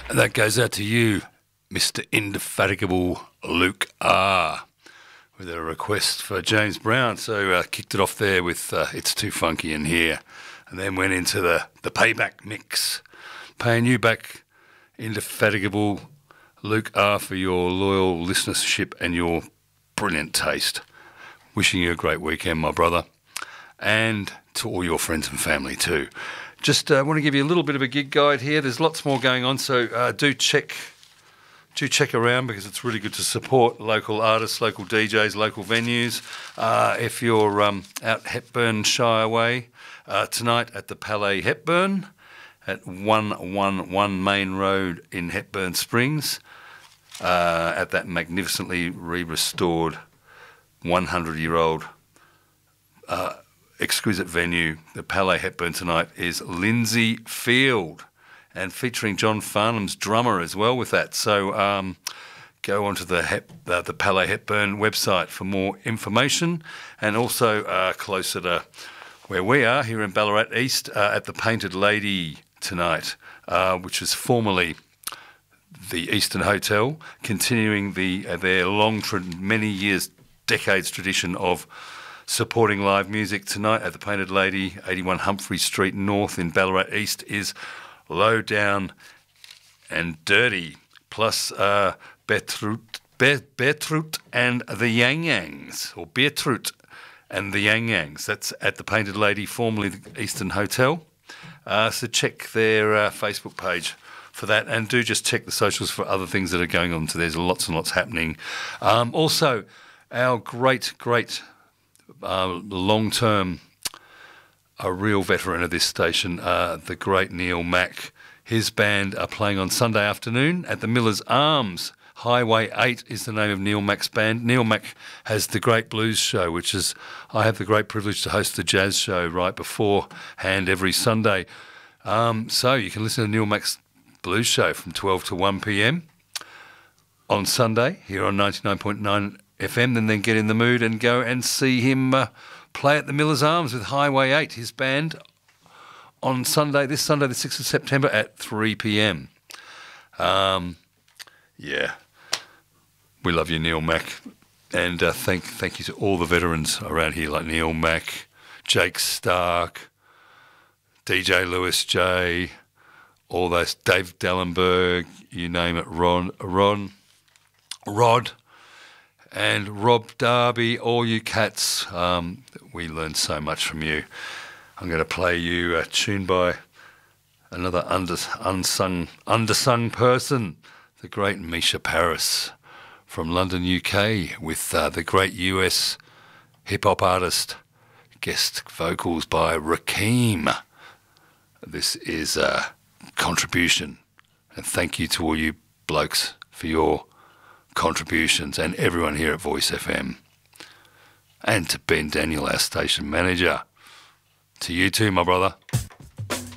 And that goes out to you, Mr. Indefatigable Luke R., with a request for James Brown. So kicked it off there with It's Too Funky in Here, and then went into the payback mix. Paying you back, Indefatigable Luke R., for your loyal listenership and your brilliant taste. Wishing you a great weekend, my brother, and to all your friends and family too. Just want to give you a little bit of a gig guide here. There's lots more going on, so do check around, because it's really good to support local artists, local DJs, local venues. If you're out Hepburn-Shire way, tonight at the Palais Hepburn at 111 Main Road in Hepburn Springs, at that magnificently re-restored 100-year-old exquisite venue. The Palais Hepburn tonight is Lindsay Field, and featuring John Farnham's drummer as well with that. So go onto the Palais Hepburn website for more information, and also closer to where we are here in Ballarat East at the Painted Lady tonight, which is formerly the Eastern Hotel, continuing their long, many years, decades tradition of supporting live music. Tonight at the Painted Lady, 81 Humphrey Street North in Ballarat East, is Low Down and Dirty, plus Beetroot and the Yang Yangs, or Beetroot and the Yang Yangs. That's at the Painted Lady, formerly the Eastern Hotel. So check their Facebook page for that, and do just check the socials for other things that are going on. So there's lots and lots happening. Also, our great long-term, a real veteran of this station, the great Neil Mack. His band are playing on Sunday afternoon at the Miller's Arms. Highway 8 is the name of Neil Mack's band. Neil Mack has the Great Blues Show, which is, I have the great privilege to host the jazz show right beforehand every Sunday. So you can listen to Neil Mack's Blues Show from 12 to 1 p.m. on Sunday here on 99.9 FM, and then get in the mood and go and see him play at the Miller's Arms with Highway 8, his band, on Sunday, the 6th of September at 3 p.m. Yeah, we love you, Neil Mack, and thank you to all the veterans around here, like Neil Mack, Jake Stark, DJ Lewis J, all those, Dave Dallenberg, you name it, Rod, and Rob Darby, all you cats. We learned so much from you. I'm going to play you a tune by another undersung person, the great Misha Paris from London, UK, with the great US hip-hop artist, guest vocals by Rakim. This is a contribution, and thank you to all you blokes for your contributions, and everyone here at Voice FM, and to Ben Daniel, our station manager. To you too, my brother.